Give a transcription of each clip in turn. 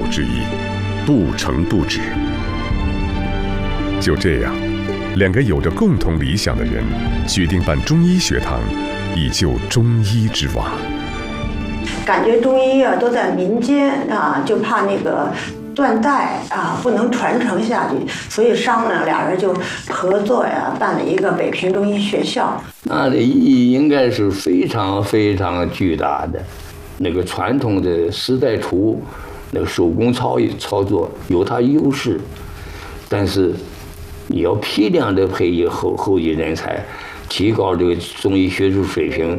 之一，不成不止。就这样，两个有着共同理想的人决定办中医学堂，以救中医之亡。 感觉中医啊都在民间啊，就怕那个断代啊不能传承下去，所以商量俩人就合作呀，办了一个北平中医学校。 那的意义应该是非常非常巨大的。那个传统的时代厨，那个手工操作有它优势，但是你要批量的培育后继人才，提高这个中医学术水平。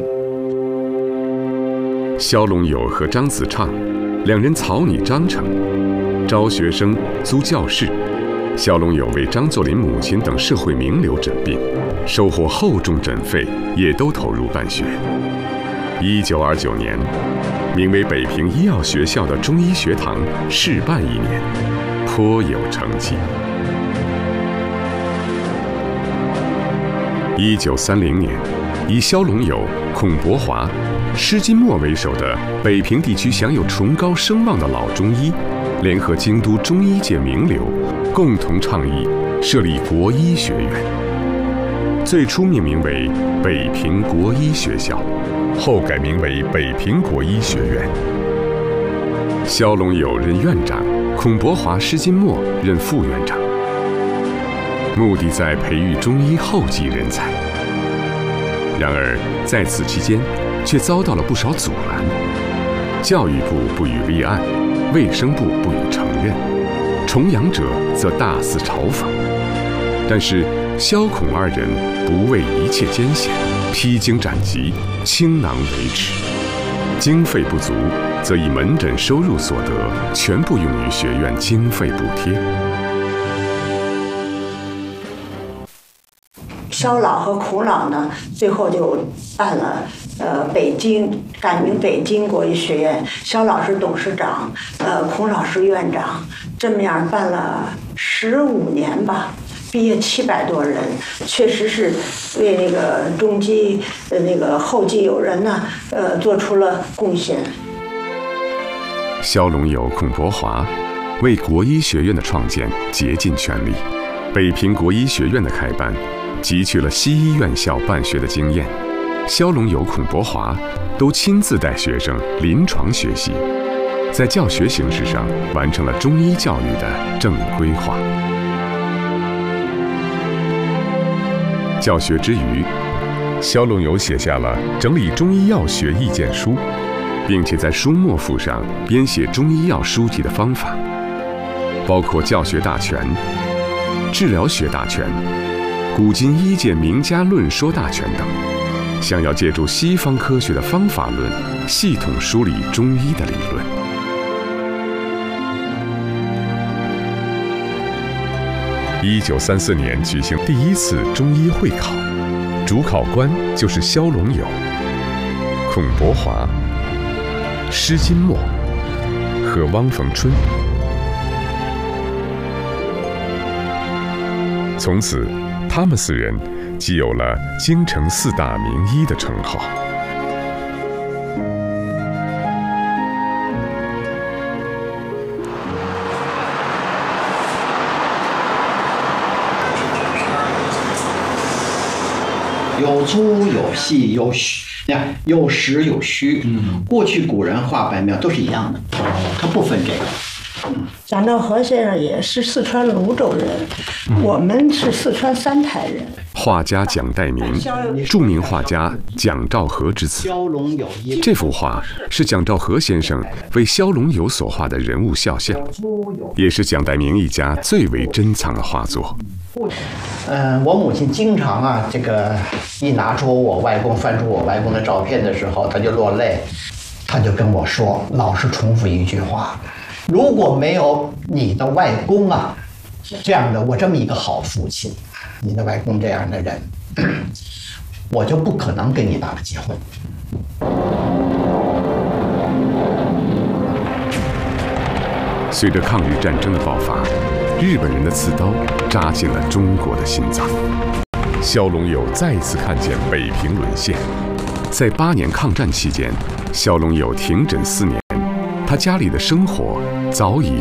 萧龙友和张子畅两人草拟章程，招学生、租教室。萧龙友为张作霖母亲等社会名流诊病，收获厚重诊费，也都投入办学。1929年，名为北平医药学校的中医学堂试办1年，颇有成绩。1930年，以萧龙友、孔伯华、施金墨为首的北平地区享有崇高声望的老中医，联合京都中医界名流，共同倡议设立国医学院。最初命名为北平国医学校，后改名为北平国医学院。萧龙友任院长，孔伯华、施金墨任副院长，目的在培育中医后继人才。然而在此期间，却遭到了不少阻拦。教育部不予立案，卫生部不予承认，重阳者则大肆嘲讽。但是萧孔二人不畏一切艰险，披荆斩棘，倾囊维持。经费不足，则以门诊收入所得全部用于学院经费补贴。 萧老和孔老呢，最后就办了北京，改名北京国医学院。萧老是董事长，孔老是院长，这么样办了15年吧，毕业700多人，确实是为那个中医那个后继有人呢，做出了贡献。 萧龙友、孔伯华为国医学院的创建竭尽全力。北平国医学院的开办，汲取了西医院校办学的经验。萧龙友、孔伯华都亲自带学生临床学习，在教学形式上完成了中医教育的正规化。教学之余，萧龙友写下了《整理中医药学意见书》，并且在书末附上编写中医药书籍的方法，包括教学大全、治疗学大全、古今医界名家论说大全等，想要借助西方科学的方法论，系统梳理中医的理论。1934年举行第1次中医会考，主考官就是萧龙友、孔伯华、施金墨和汪逢春。从此，他们4人既有了京城4大名医的称号。 有粗有细有虚，有实有虚。过去古人画白描都是一样的，他不分这个。 蒋兆和先生也是四川泸州人，我们是四川三台人。 画家蒋代明，著名画家蒋兆和之子。这幅画是蒋兆和先生为萧龙友所画的人物肖像，也是蒋代明一家最为珍藏的画作。 我母亲经常这个一拿出我外公，翻出我外公的照片的时候，她就落泪，她就跟我说，老是重复一句话：如果没有你的外公这样的我这么一个好父亲，你的外公这样的人，我就不可能跟你爸爸结婚。 随着抗日战争的爆发，日本人的刺刀扎进了中国的心脏。萧龙友再一次看见北平沦陷。在8年抗战期间，萧龙友停诊4年，他家里的生活早已